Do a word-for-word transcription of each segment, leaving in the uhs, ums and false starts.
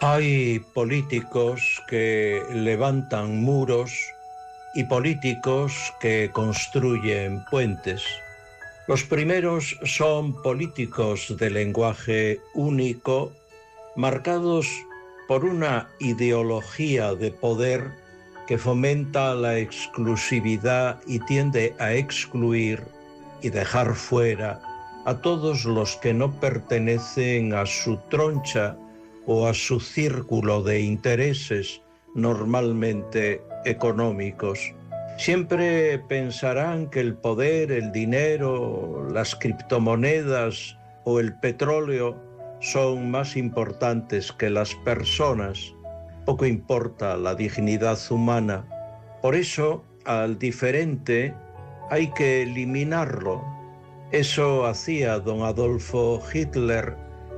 Hay políticos que levantan muros y políticos que construyen puentes. Los primeros son políticos de lenguaje único, marcados por una ideología de poder que fomenta la exclusividad y tiende a excluir y dejar fuera a todos los que no pertenecen a su troncha o a su círculo de intereses, normalmente económicos. Siempre pensarán que el poder, el dinero, las criptomonedas o el petróleo son más importantes que las personas. Poco importa la dignidad humana. Por eso, al diferente hay que eliminarlo. Eso hacía don Adolfo Hitler,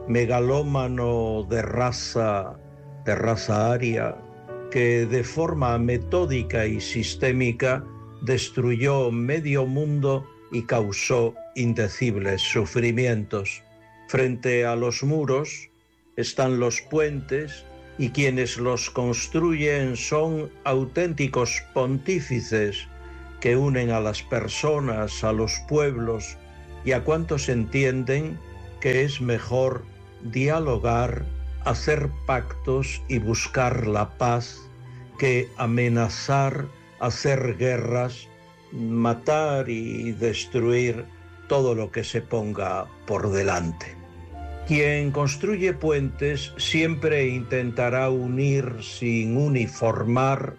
megalómano de raza, de raza aria, que de forma metódica y sistémica destruyó medio mundo y causó indecibles sufrimientos. Frente a los muros están los puentes y quienes los construyen son auténticos pontífices que unen a las personas, a los pueblos y a cuantos entienden que es mejor dialogar, hacer pactos y buscar la paz que amenazar, hacer guerras, matar y destruir todo lo que se ponga por delante. Quien construye puentes siempre intentará unir sin uniformar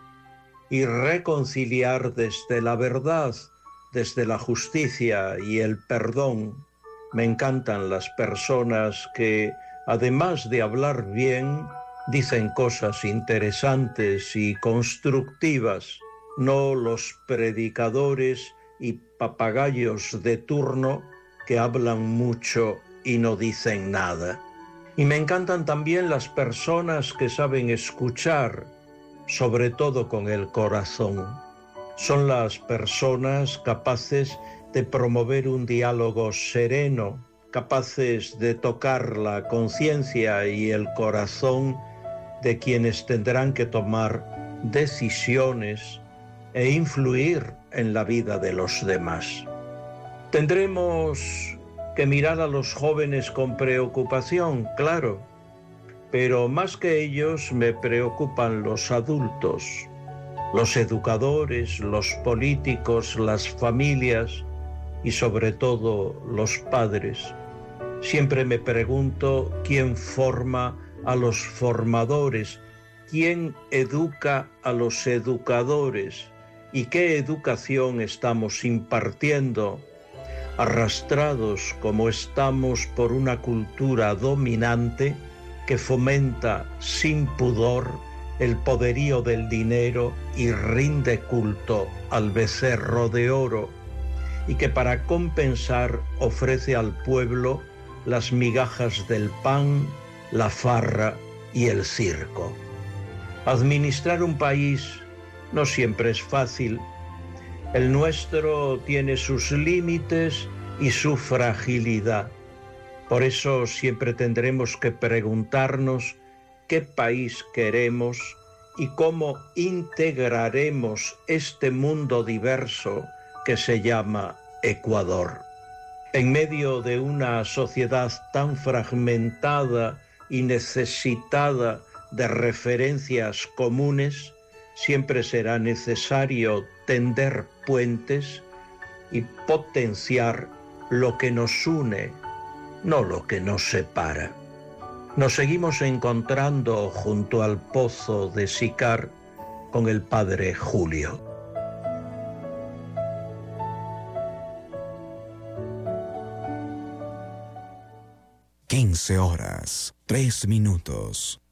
y reconciliar desde la verdad, desde la justicia y el perdón. Me encantan las personas que, además de hablar bien, dicen cosas interesantes y constructivas, no los predicadores y papagayos de turno que hablan mucho y no dicen nada. Y me encantan también las personas que saben escuchar, sobre todo con el corazón. Son las personas capaces de promover un diálogo sereno, capaces de tocar la conciencia y el corazón de quienes tendrán que tomar decisiones e influir en la vida de los demás. Tendremos que mirar a los jóvenes con preocupación, claro, pero más que ellos me preocupan los adultos, los educadores, los políticos, las familias y sobre todo los padres. Siempre me pregunto quién forma a los formadores, quién educa a los educadores y qué educación estamos impartiendo, arrastrados como estamos por una cultura dominante que fomenta sin pudor el poderío del dinero y rinde culto al becerro de oro, y que para compensar ofrece al pueblo las migajas del pan, la farra y el circo. Administrar un país no siempre es fácil. El nuestro tiene sus límites y su fragilidad. Por eso siempre tendremos que preguntarnos qué país queremos y cómo integraremos este mundo diverso que se llama Ecuador. En medio de una sociedad tan fragmentada y necesitada de referencias comunes, siempre será necesario tender puentes y potenciar lo que nos une, no lo que nos separa. Nos seguimos encontrando junto al pozo de Sicar con el padre Julio. quince horas, tres minutos.